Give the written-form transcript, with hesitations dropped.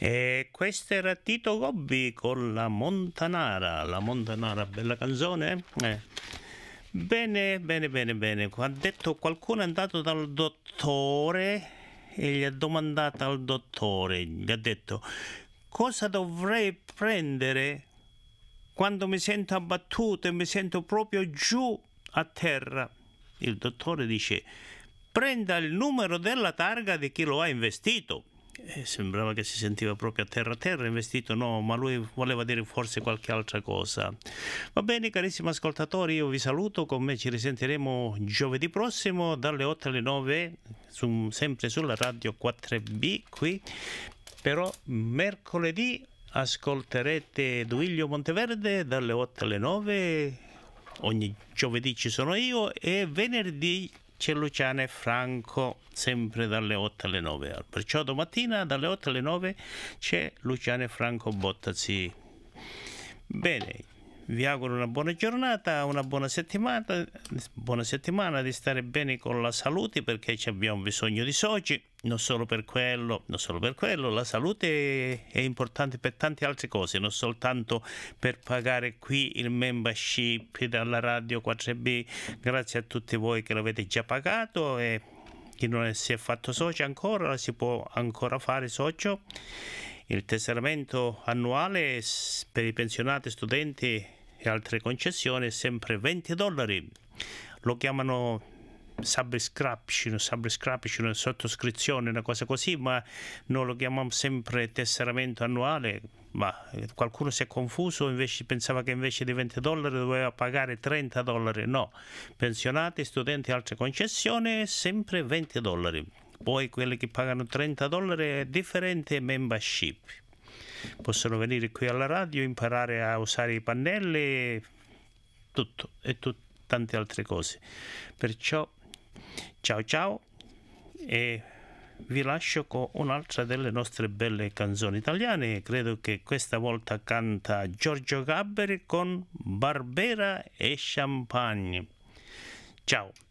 E questo era Tito Gobbi con La Montanara, bella canzone? Bene, bene, bene, bene. Ha detto qualcuno è andato dal dottore e gli ha domandato al dottore, gli ha detto cosa dovrei prendere quando mi sento abbattuto e mi sento proprio giù a terra. Il dottore dice prenda il numero della targa di chi lo ha investito. Sembrava che si sentiva proprio a terra, investito no, ma lui voleva dire forse qualche altra cosa. Va bene, carissimi ascoltatori, io vi saluto, con me ci risentiremo giovedì prossimo dalle 8 alle 9, sempre sulla radio 4B qui, però mercoledì ascolterete Duilio Monteverde dalle 8 alle 9, ogni giovedì ci sono io e venerdì c'è Luciana e Franco, sempre dalle 8 alle 9. Perciò domattina dalle 8 alle 9 c'è Luciana e Franco Bottazzi. Bene, vi auguro una buona giornata, una buona settimana, di stare bene con la salute, perché abbiamo bisogno di soci, non solo per quello, la salute è importante per tante altre cose, non soltanto per pagare qui il membership dalla Radio 4B, grazie a tutti voi che l'avete già pagato e chi non si è fatto socio ancora, si può ancora fare socio. Il tesseramento annuale per i pensionati, studenti e altre concessioni è sempre $20. Lo chiamano subscription, sottoscrizione, una cosa così, ma noi lo chiamiamo sempre tesseramento annuale. Ma qualcuno si è confuso, invece pensava che invece di $20 doveva pagare $30. No, pensionati, studenti e altre concessioni è sempre $20. Poi quelli che pagano $30 è differente membership. Possono venire qui alla radio, imparare a usare i pannelli, tutto e tante altre cose. Perciò ciao e vi lascio con un'altra delle nostre belle canzoni italiane. Credo che questa volta canta Giorgio Gabberi con Barbera e Champagne. Ciao.